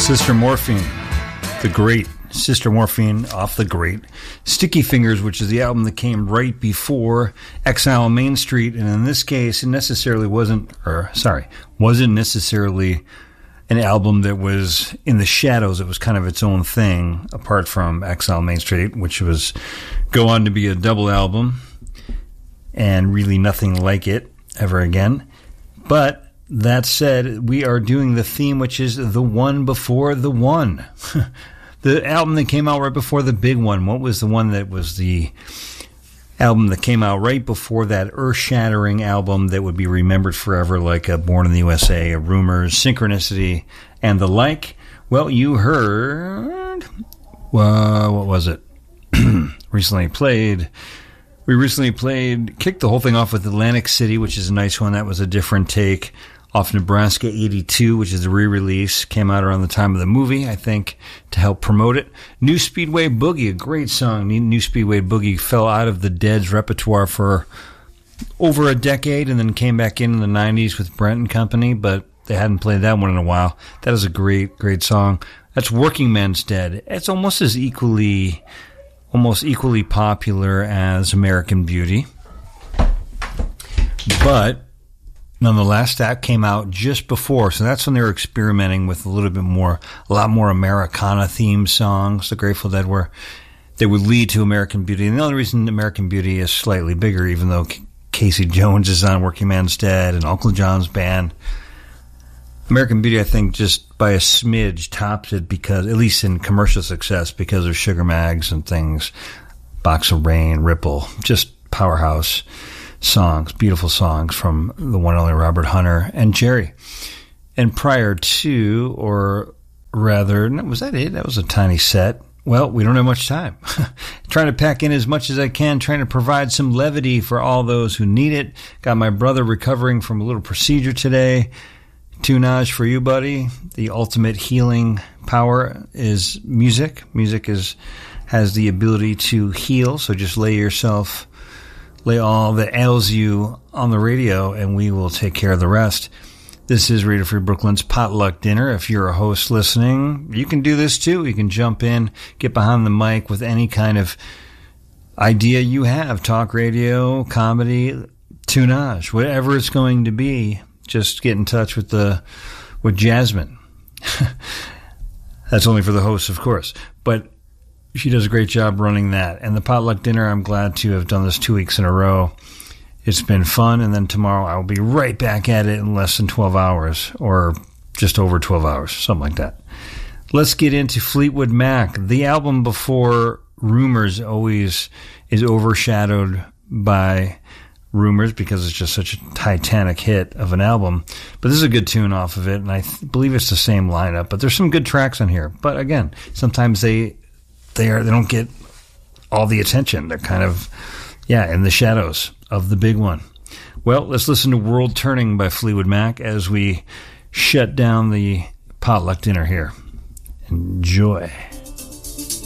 Sister Morphine, the great Sister Morphine off the great Sticky Fingers, which is the album that came right before Exile on Main Street. And in this case, it wasn't necessarily an album that was in the shadows. It was kind of its own thing, apart from Exile on Main Street, which was go on to be a double album and really nothing like it ever again. But that said, we are doing the theme, which is the one before the one. The album that came out right before the big one. What was the one that was the album that came out right before that earth-shattering album that would be remembered forever, like Born in the USA, Rumors, Synchronicity, and the like? Well, you heard... what was it? We recently played... Kicked the whole thing off with Atlantic City, which is a nice one. That was a different take off Nebraska 82, which is a re-release. Came out around the time of the movie, I think, to help promote it. New Speedway Boogie, a great song. New Speedway Boogie fell out of the Dead's repertoire for over a decade and then came back in the 90s with Brent and Company, but they hadn't played that one in a while. That is a great, great song. That's Working Man's Dead. It's almost equally popular as American Beauty. But nonetheless, that came out just before. So that's when they were experimenting with a lot more Americana-themed songs. The Grateful Dead they would lead to American Beauty. And the only reason American Beauty is slightly bigger, even though Casey Jones is on Working Man's Dead and Uncle John's band, American Beauty, I think, just by a smidge tops it because, at least in commercial success, because of Sugar Mags and things, Box of Rain, Ripple, just powerhouse songs, beautiful songs from the one and only Robert Hunter and Jerry. And prior to, or rather, was that it? That was a tiny set. Well, we don't have much time. Trying to pack in as much as I can, trying to provide some levity for all those who need it. Got my brother recovering from a little procedure today. Tunage for you, buddy. The ultimate healing power is music. Music has the ability to heal, so just lay all that ails you on the radio, and we will take care of the rest. This is Radio Free Brooklyn's Potluck Dinner. If you're a host listening, you can do this too. You can jump in, get behind the mic with any kind of idea you have. Talk radio, comedy, tunage, whatever it's going to be. Just get in touch with Jasmine. That's only for the hosts, of course. But she does a great job running that. And the Potluck Dinner, I'm glad to have done this 2 weeks in a row. It's been fun. And then tomorrow I'll be right back at it in less than 12 hours or just over 12 hours, something like that. Let's get into Fleetwood Mac. The album before Rumors always is overshadowed by Rumors because it's just such a titanic hit of an album. But this is a good tune off of it, and I believe it's the same lineup. But there's some good tracks on here. But again, sometimes they don't get all the attention. They're kind of, in the shadows of the big one. Well, let's listen to World Turning by Fleetwood Mac as we shut down the Potluck Dinner here. Enjoy.